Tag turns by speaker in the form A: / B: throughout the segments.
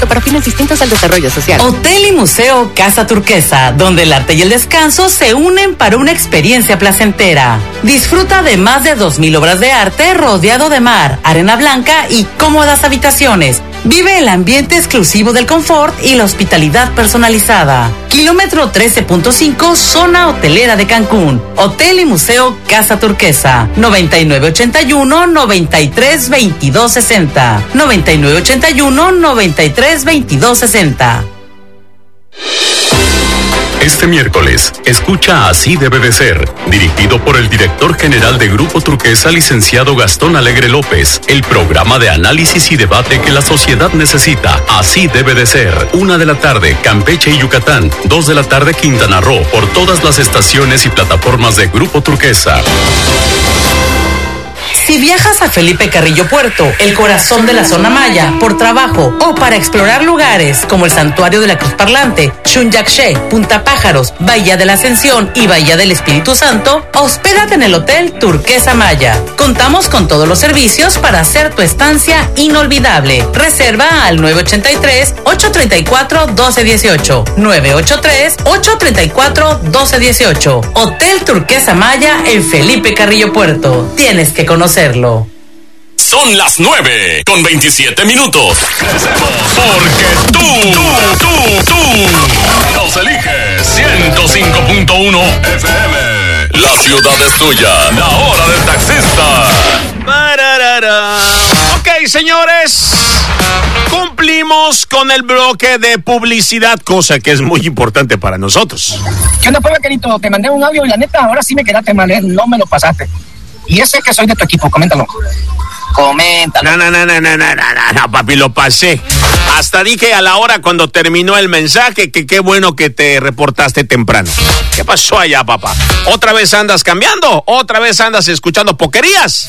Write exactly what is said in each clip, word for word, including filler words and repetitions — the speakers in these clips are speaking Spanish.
A: para fines distintos al desarrollo social.
B: Hotel y Museo Casa Turquesa, donde el arte y el descanso se unen para una experiencia placentera. Disfruta de más de dos mil obras de arte rodeado de mar, arena blanca y cómodas habitaciones. Vive el ambiente exclusivo del confort y la hospitalidad personalizada. Kilómetro trece punto cinco, zona hotelera de Cancún. Hotel y Museo Casa Turquesa. noventa y nueve ochenta y uno, noventa y tres veintidós sesenta. noventa y nueve ochenta y uno, noventa y tres veintidós sesenta.
C: Este miércoles, escucha Así debe de ser, dirigido por el director general de Grupo Turquesa, licenciado Gastón Alegre López, el programa de análisis y debate que la sociedad necesita. Así debe de ser. Una de la tarde, Campeche y Yucatán. Dos de la tarde, Quintana Roo, por todas las estaciones y plataformas de Grupo Turquesa.
B: Si viajas a Felipe Carrillo Puerto, el corazón de la zona maya, por trabajo o para explorar lugares como el Santuario de la Cruz Parlante, Chunyakshe, Punta Pájaros, Bahía de la Ascensión y Bahía del Espíritu Santo, hospédate en el Hotel Turquesa Maya. Contamos con todos los servicios para hacer tu estancia inolvidable. Reserva al nueve ocho tres, ocho tres cuatro, uno dos uno ocho. nueve ocho tres, ocho tres cuatro, uno dos uno ocho. Hotel Turquesa Maya en Felipe Carrillo Puerto. Tienes que conocerlo.
D: Son las nueve con veintisiete minutos. Crecemos porque tú, tú, tú, tú nos eliges. ciento cinco punto uno F M. La ciudad es tuya. La hora del taxista.
E: Pararara. Ok, señores. Cumplimos con el bloque de publicidad, cosa que es muy importante para nosotros.
F: ¿Qué onda, pues, vaquerito? Te mandé un audio y la neta, ahora sí me quedaste mal, ¿eh? No me lo pasaste. Y ese que soy de tu equipo, coméntalo. Coméntalo.
E: No, no, no, no, no, no, no, no, papi, lo pasé. Hasta dije a la hora cuando terminó el mensaje que qué bueno que te reportaste temprano. ¿Qué pasó allá, papá? ¿Otra vez andas cambiando? ¿Otra vez andas escuchando poquerías?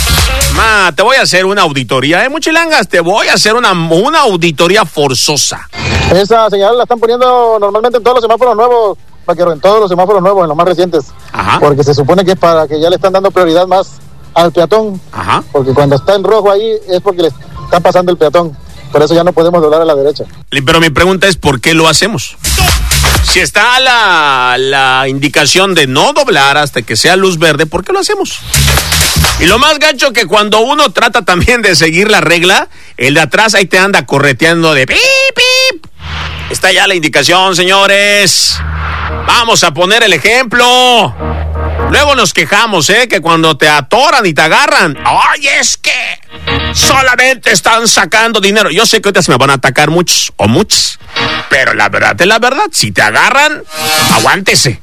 E: Ma, te voy a haber una auditoría, ¿eh, Mochilangas? Te voy a hacer una, una auditoría forzosa.
G: Esa señal la están poniendo normalmente en todos los semáforos nuevos, vaquero, en todos los semáforos nuevos, en los más recientes.
E: Ajá.
G: Porque se supone que es para que ya le están dando prioridad más al peatón.
E: Ajá.
G: Porque cuando está en rojo ahí es porque le está pasando el peatón. Por eso ya no podemos doblar a la derecha.
E: Pero mi pregunta es, ¿por qué lo hacemos? Si está la, la indicación de no doblar hasta que sea luz verde, ¿por qué lo hacemos? Y lo más gacho que cuando uno trata también de seguir la regla, el de atrás ahí te anda correteando de pip, pip. Está ya la indicación, señores. Vamos a poner el ejemplo. Luego nos quejamos, ¿eh? Que cuando te atoran y te agarran, ¡ay, es que solamente están sacando dinero! Yo sé que ahorita se me van a atacar muchos o muchos, pero la verdad es la verdad. Si te agarran, aguántese.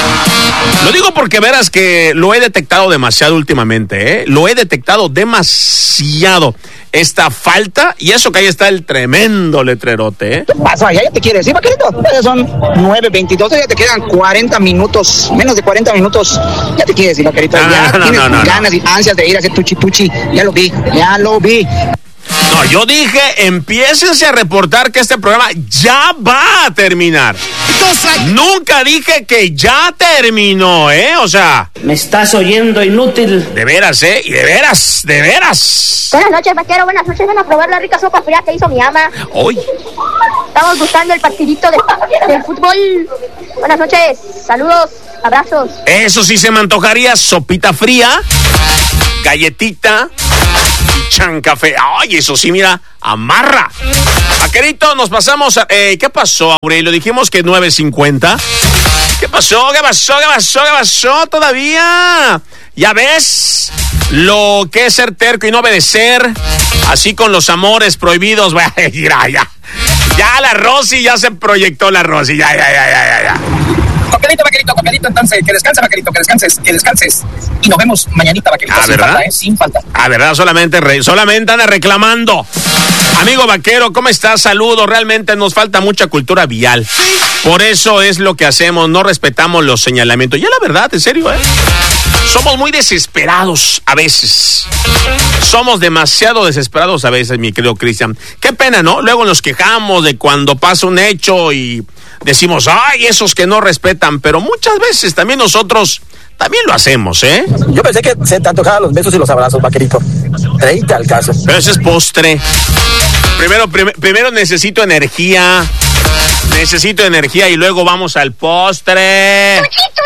E: Lo digo porque verás que lo he detectado demasiado últimamente, ¿eh? Lo he detectado demasiado. Esta falta, y eso que ahí está el tremendo letrerote, ¿eh?
F: ¿Qué pasa? ¿Ya, ya te quieres? ¿Sí, vaquerito? Son nueve veintidós, ya te quedan cuarenta minutos, menos de cuarenta minutos. Ya te quieres, ¿sí, vaquerito?
E: No,
F: ya
E: no, no,
F: tienes
E: no, no,
F: ganas
E: no.
F: y ansias de ir a hacer tuchi tuchi. Ya lo vi, ya lo vi.
E: No, yo dije, empiécense a reportar que este programa ya va a terminar. Nunca dije que ya terminó, ¿eh? O sea...
H: Me estás oyendo, inútil.
E: De veras, ¿eh? Y de veras, de veras.
I: Buenas noches, vaquero, buenas noches. Ven a probar la rica sopa fría que hizo mi ama.
E: Hoy.
I: Estamos buscando el partidito de, del fútbol. Buenas noches, saludos, abrazos.
E: Eso sí se me antojaría, sopita fría, galletita y chancafé. Ay, eso sí, mira, amarra. Vaquerito, nos pasamos a... Eh, ¿Qué pasó, Aurelio? Dijimos que nueve cincuenta. ¿Qué pasó? ¿Qué pasó? ¿Qué pasó? ¿Qué pasó todavía? ¿Ya ves lo que es ser terco y no obedecer? Así con los amores prohibidos. Ya, ya. Ya la Rosy, ya se proyectó la Rosy. Ya, ya, ya, ya, ya.
F: Vaquerito, vaquerito, vaquerito, entonces, que descanse, vaquerito, que descanses, que descanses. Y nos vemos mañanita, vaquerito,
E: ah,
F: sin
E: ¿verdad?
F: falta, ¿eh? Sin falta.
E: Ah, ¿verdad? Solamente, re, solamente anda reclamando. Amigo vaquero, ¿cómo estás? Saludos. Realmente nos falta mucha cultura vial. Por eso es lo que hacemos, no respetamos los señalamientos. Ya la verdad, en serio, ¿eh? Somos muy desesperados a veces. Somos demasiado desesperados a veces, mi querido Cristian. Qué pena, ¿no? Luego nos quejamos de cuando pasa un hecho y decimos, ay, esos que no respetan. Pero muchas veces también nosotros también lo hacemos, ¿eh?
J: Yo pensé que se te antojaban los besos y los abrazos, vaquerito. Treita al caso.
E: Pero ese es postre. Primero, prim- primero necesito energía. Necesito energía y luego vamos al postre.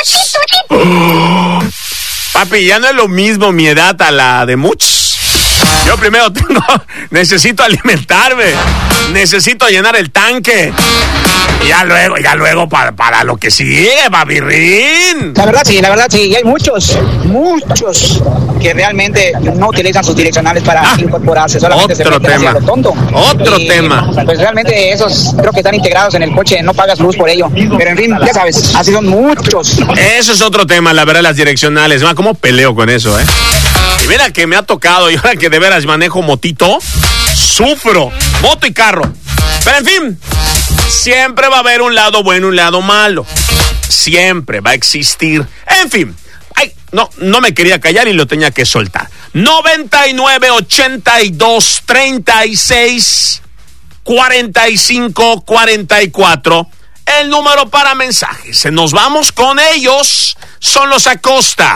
E: Oh, papi, ya no es lo mismo mi edad a la de muchos. Yo primero tengo, necesito alimentarme, necesito llenar el tanque. Y ya luego, ya luego para, para lo que sigue, babirrín.
J: La verdad sí, la verdad sí, y hay muchos, muchos que realmente no utilizan sus direccionales para ah, incorporarse, solamente
E: otro
J: se meten
E: tema.
J: hacia lo tonto.
E: Otro
J: y,
E: tema.
J: Pues realmente esos creo que están integrados en el coche, no pagas luz por ello. Pero en fin, ya sabes, así son muchos.
E: Eso es otro tema, la verdad, las direccionales. ¿Cómo peleo con eso, eh? Y mira que me ha tocado, y ahora que de veras manejo motito, sufro, moto y carro. Pero en fin, siempre va a haber un lado bueno y un lado malo. Siempre va a existir. En fin, ay, no, no me quería callar y lo tenía que soltar. noventa y nueve, ochenta y dos, treinta y seis, cuarenta y cinco, cuarenta y cuatro. El número para mensajes. Nos vamos con ellos. Son los Acosta.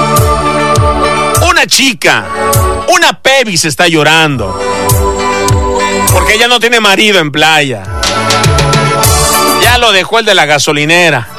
E: Una chica, una Pebis está llorando porque ella no tiene marido en playa. Ya lo dejó el de la gasolinera.